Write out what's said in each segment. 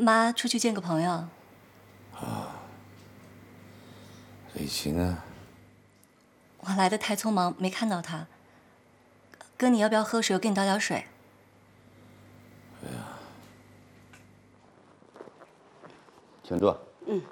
妈出去见个朋友。 啊，李晴呢？ 我来的太匆忙，没看到她。哥，你要不要喝水？我给你倒点水。 哎呀，请坐。 嗯。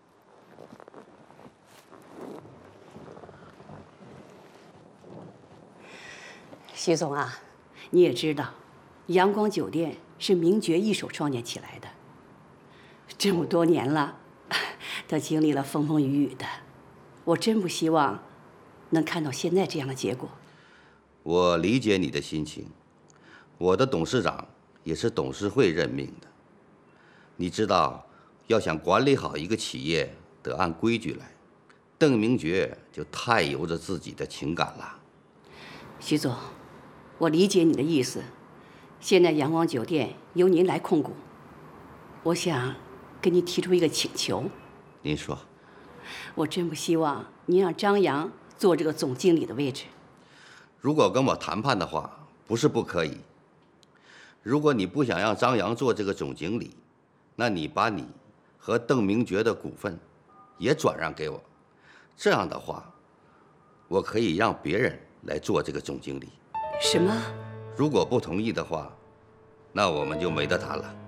徐总啊，你也知道，阳光酒店是名爵一手创建起来的，这么多年了，他经历了风风雨雨的，我真不希望能看到现在这样的结果。 我理解你的心情，我的董事长也是董事会任命的。你知道，要想管理好一个企业，得按规矩来。邓明爵就太由着自己的情感了。 徐总，我理解你的意思。现在阳光酒店由您来控股，我想跟您提出一个请求。 您说。 我真不希望您让张扬做这个总经理的位置。 如果跟我谈判的话，不是不可以。如果你不想让张扬做这个总经理，那你把你和邓明爵的股份也转让给我，这样的话，我可以让别人来做这个总经理。 什么？ 如果不同意的话，那我们就没得谈了。